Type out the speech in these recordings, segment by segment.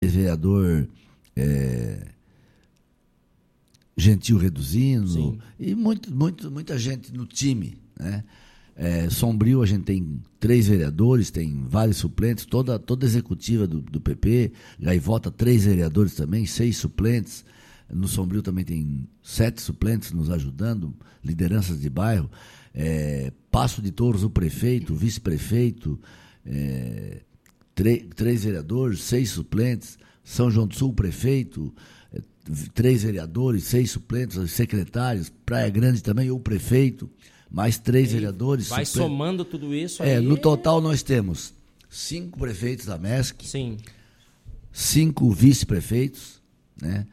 vereador Gentil Reduzindo, sim, e muita gente no time, né? Sombrio, a gente tem 3 vereadores, tem vários suplentes, toda a executiva do PP. Gaivota, 3 vereadores também, 6 suplentes. No Sombrio também tem 7 suplentes nos ajudando, lideranças de bairro. Passo de Touros, o prefeito, o vice-prefeito, 3 vereadores, 6 suplentes. São João do Sul, o prefeito, 3 vereadores, 6 suplentes, os secretários. Praia Grande também, o prefeito, mais 3 vereadores. Vai somando tudo isso aí. No total nós temos 5 prefeitos da MESC, sim, 5 vice-prefeitos, né?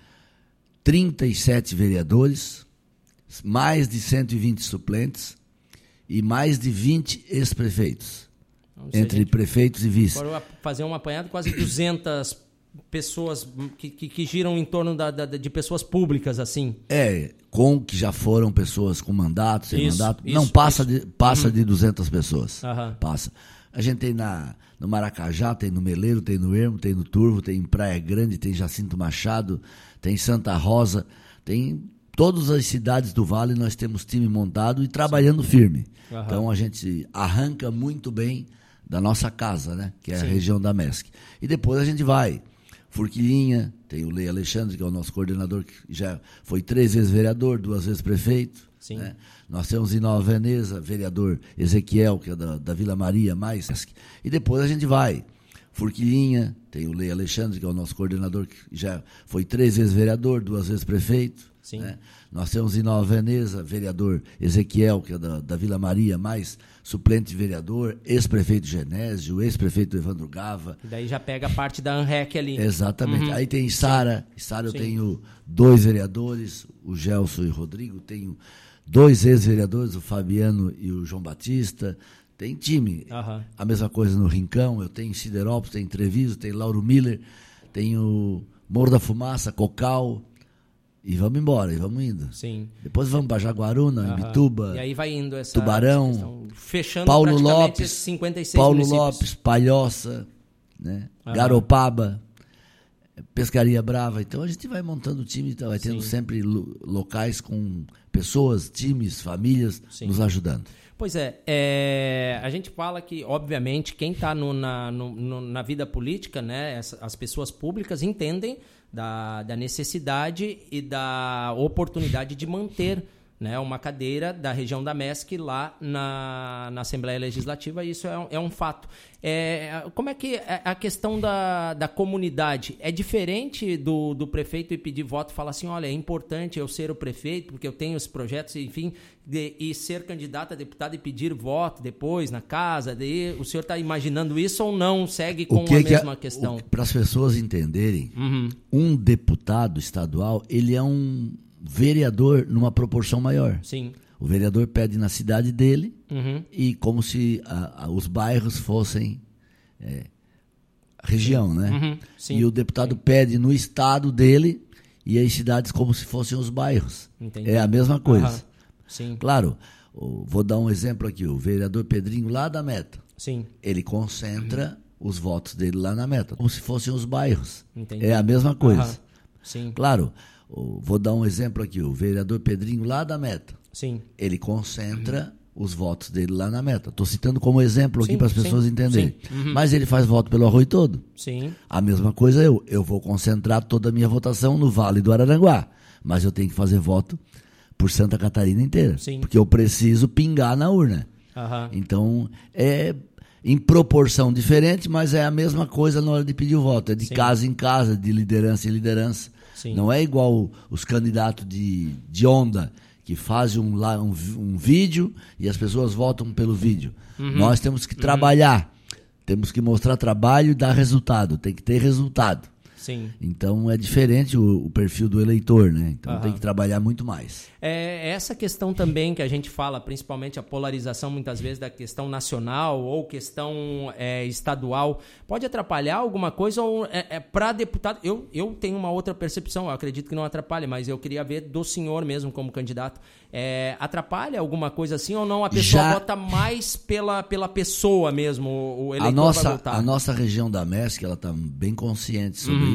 37 vereadores, mais de 120 suplentes e mais de 20 ex-prefeitos, entre prefeitos e vice. Para fazer um apanhado, quase 200 pessoas que giram em torno de pessoas públicas, assim. Que já foram pessoas com mandato, sem mandato. Não, passa de 200 pessoas. Passa. A gente tem no Maracajá, tem no Meleiro, tem no Ermo, tem no Turvo, tem em Praia Grande, tem Jacinto Machado, tem Santa Rosa, tem todas as cidades do Vale, nós temos time montado e trabalhando firme. Então a gente arranca muito bem da nossa casa, né? Que é a região da MESC. E depois a gente vai. Forquilinha, tem o Lei Alexandre, que é o nosso coordenador, que já foi 3 vezes vereador, 2 vezes prefeito. Né? Nós temos em Nova Veneza, vereador Ezequiel, que é da Vila Maria, mais. E depois a gente vai. Forquilinha, tem o Lei Alexandre, que é o nosso coordenador, que já foi 3 vezes vereador, 2 vezes prefeito. Né? Nós temos em Nova Veneza, vereador Ezequiel, que é da Vila Maria, mais suplente de vereador, ex-prefeito Genésio, ex-prefeito Evandro Gava. E daí já pega a parte da ANREC ali. Exatamente. Aí tem Sara. Sara eu tenho 2 vereadores, o Gelson e o Rodrigo. Tenho 2 ex-vereadores, o Fabiano e o João Batista. Tem time. A mesma coisa no Rincão. Eu tenho Siderópolis, tem Treviso, tem Lauro Miller, tenho Morro da Fumaça, Cocal. E vamos embora, e vamos indo. Sim. Depois vamos para Jaguaruna, Bituba, e aí vai indo Tubarão, fechando Paulo praticamente Lopes, 56 Paulo municípios. Lopes, Palhoça, né? Garopaba, Pescaria Brava. Então a gente vai montando o time, então, vai tendo sempre locais com pessoas, times, famílias nos ajudando. Pois é, a gente fala que, obviamente, quem está na vida política, né, as pessoas públicas entendem da necessidade e da oportunidade de manter, né, uma cadeira da região da MESC lá na Assembleia Legislativa, e isso é um fato. Como é que é a questão da comunidade? É diferente do prefeito ir pedir voto e falar assim, olha, é importante eu ser o prefeito, porque eu tenho os projetos, enfim, e ser candidato a deputado e pedir voto depois na casa, daí o senhor está imaginando isso ou não? Segue com a mesma questão? Para as pessoas entenderem, um deputado estadual, ele é um vereador numa proporção maior. Sim. O vereador pede na cidade dele e como se os bairros fossem região, né? Sim. E o deputado pede no estado dele e as cidades como se fossem os bairros. Entendi. É a mesma coisa. Sim. Claro, vou dar um exemplo aqui. O vereador Pedrinho lá da Meta. Sim. Ele concentra os votos dele lá na Meta, como se fossem os bairros. Entendi. É a mesma coisa. Sim. Claro, vou dar um exemplo aqui. O vereador Pedrinho lá da Meta. Sim. Ele concentra os votos dele lá na Meta. Estou citando como exemplo aqui para as pessoas entenderem. Mas ele faz voto pelo Arroio todo. Sim. A mesma coisa eu vou concentrar toda a minha votação no Vale do Araranguá. Mas eu tenho que fazer voto por Santa Catarina inteira. Sim. Porque eu preciso pingar na urna. Então, é em proporção diferente, mas é a mesma coisa na hora de pedir o voto. É de casa em casa, de liderança em liderança. Sim. Não é igual os candidatos de onda, que fazem um vídeo e as pessoas votam pelo vídeo. Nós temos que trabalhar, temos que mostrar trabalho e dar resultado. Tem que ter resultado. Sim. Então é diferente o perfil do eleitor, né? Então tem que trabalhar muito mais. Essa questão também que a gente fala, principalmente a polarização muitas vezes da questão nacional ou questão estadual, pode atrapalhar alguma coisa ou para deputado? Eu tenho uma outra percepção, eu acredito que não atrapalha, mas eu queria ver do senhor mesmo como candidato. Atrapalha alguma coisa assim ou não? A pessoa vota mais pela pessoa mesmo, o eleitor vai votar? A nossa região da MESC, ela está bem consciente sobre